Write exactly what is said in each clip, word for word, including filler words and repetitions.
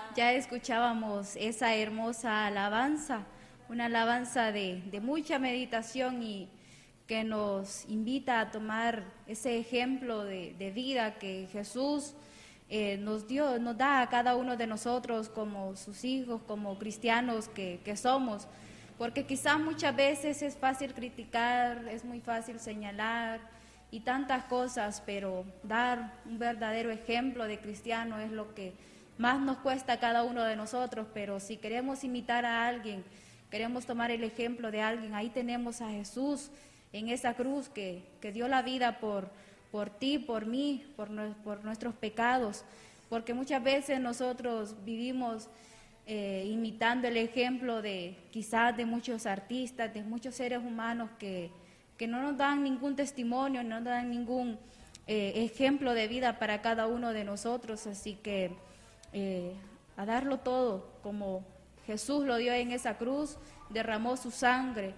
Ya escuchábamos esa hermosa alabanza, una alabanza de, de mucha meditación y que nos invita a tomar ese ejemplo de, de vida que Jesús eh, nos dio, nos da a cada uno de nosotros como sus hijos, como cristianos que, que somos. Porque quizás muchas veces es fácil criticar, es muy fácil señalar y tantas cosas, pero dar un verdadero ejemplo de cristiano es lo que más nos cuesta a cada uno de nosotros. Pero si queremos imitar a alguien, queremos tomar el ejemplo de alguien, ahí tenemos a Jesús en esa cruz que, que dio la vida por, por ti, por mí, por, por nuestros pecados, porque muchas veces nosotros vivimos Eh, imitando el ejemplo de quizás de muchos artistas, de muchos seres humanos que, que no nos dan ningún testimonio, no nos dan ningún eh, ejemplo de vida para cada uno de nosotros, así que eh, a darlo todo, como Jesús lo dio en esa cruz, derramó su sangre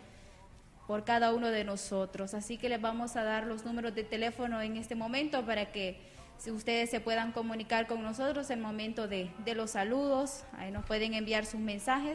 por cada uno de nosotros, así que les vamos a dar los números de teléfono en este momento para que si ustedes se puedan comunicar con nosotros en el momento de, de los saludos. Ahí nos pueden enviar sus mensajes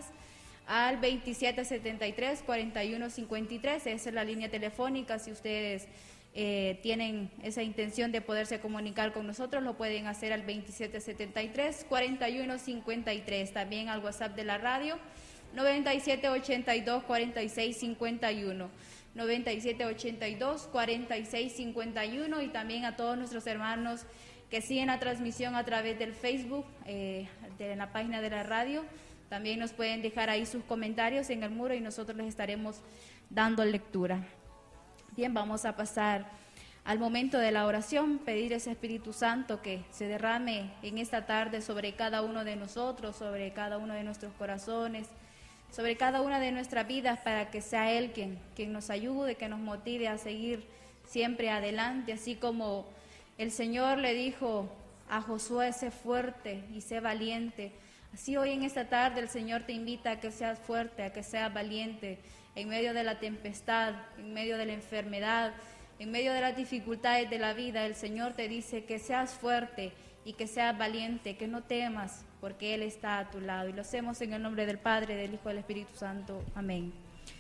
al veintisiete setenta y tres, cuarenta y uno cincuenta y tres, esa es la línea telefónica. Si ustedes eh, tienen esa intención de poderse comunicar con nosotros, lo pueden hacer al veintisiete setenta y tres, cuarenta y uno cincuenta y tres, también al WhatsApp de la radio, noventa y siete ochenta y dos, cuarenta y seis cincuenta y uno. noventa y siete ochenta y dos, cuarenta y seis cincuenta y uno, y también a todos nuestros hermanos que siguen la transmisión a través del Facebook, eh, de la página de la radio. También nos pueden dejar ahí sus comentarios en el muro y nosotros les estaremos dando lectura. Bien, vamos a pasar al momento de la oración, pedir ese Espíritu Santo que se derrame en esta tarde sobre cada uno de nosotros, sobre cada uno de nuestros corazones, sobre cada una de nuestras vidas, para que sea Él quien, quien nos ayude, que nos motive a seguir siempre adelante, así como el Señor le dijo a Josué: sé fuerte y sé valiente. Así hoy en esta tarde el Señor te invita a que seas fuerte, a que seas valiente en medio de la tempestad, en medio de la enfermedad, en medio de las dificultades de la vida. El Señor te dice que seas fuerte y que seas valiente, que no temas, porque Él está a tu lado. Y lo hacemos en el nombre del Padre, del Hijo y del Espíritu Santo. Amén.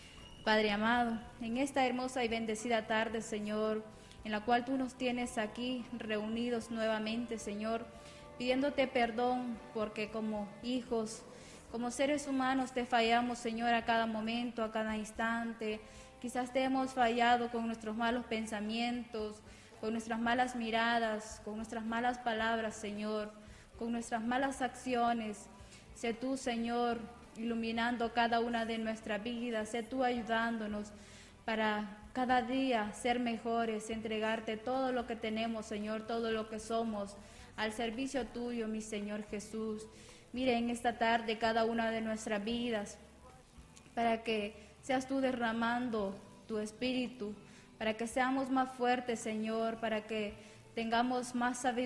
Padre amado, en esta hermosa y bendecida tarde, Señor, en la cual Tú nos tienes aquí reunidos nuevamente, Señor, pidiéndote perdón, porque como hijos, como seres humanos te fallamos, Señor, a cada momento, a cada instante. Quizás te hemos fallado con nuestros malos pensamientos, con nuestras malas miradas, con nuestras malas palabras, Señor, con nuestras malas acciones. Sé Tú, Señor, iluminando cada una de nuestras vidas, sé Tú ayudándonos para cada día ser mejores, entregarte todo lo que tenemos, Señor, todo lo que somos, al servicio Tuyo, mi Señor Jesús. Mire en esta tarde cada una de nuestras vidas, para que seas Tú derramando Tu Espíritu, para que seamos más fuertes, Señor, para que tengamos más sabiduría